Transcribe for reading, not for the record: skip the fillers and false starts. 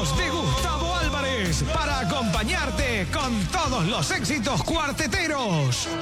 voz de Gustavo Álvarez para acompañarte con todos los éxitos cuarteteros.